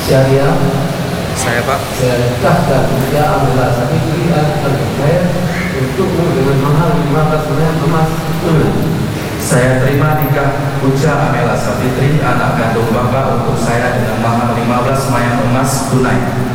Syariah Saya Pak. saya nikahkan Ida Amela Sabitri terkait untukmu dengan mahar 15 gram emas tunai. Saya terima nikah Uja Amela Sabitri, anak kandung Bapak, untuk saya dengan mahar 15 mayang emas tunai.